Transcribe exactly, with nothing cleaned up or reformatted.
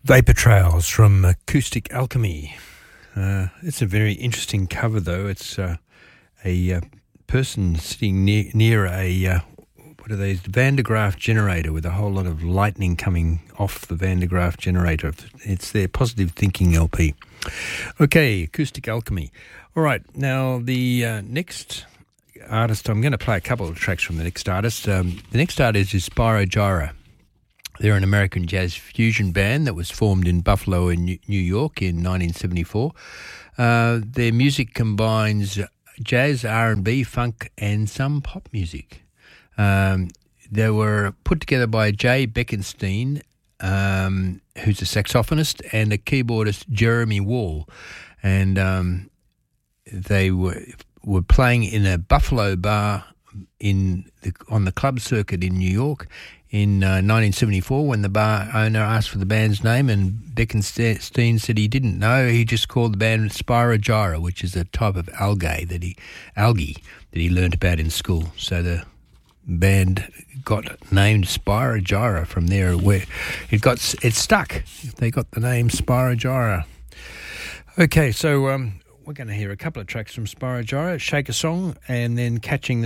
Vapor Trails from Acoustic Alchemy. Uh, it's a very interesting cover, though. It's uh, a uh, person sitting near, near a, uh, what are these, Van de Graaff generator with a whole lot of lightning coming off the Van de Graaff generator. It's their Positive Thinking L P. Okay, Acoustic Alchemy. All right, now the uh, next artist, I'm going to play a couple of tracks from the next artist. Um, the next artist is Spyro Gyra. They're an American jazz fusion band that was formed in Buffalo in New York in nineteen seventy-four. Uh, their music combines jazz, R and B, funk, and some pop music. Um, they were put together by Jay Beckenstein, um, who's a saxophonist, and a keyboardist, Jeremy Wall. And um, they were were playing in a Buffalo bar in the, on the club circuit in New York in uh, nineteen seventy-four, when the bar owner asked for the band's name, and Beckenstein said he didn't know. He just called the band Spyro Gyra, which is a type of algae that he algae that he learnt about in school. So the band got named Spyro Gyra from there. Where it got it stuck. They got the name Spyro Gyra. Okay, so um, we're going to hear a couple of tracks from Spyro Gyra. Shake a Song, and then Catching the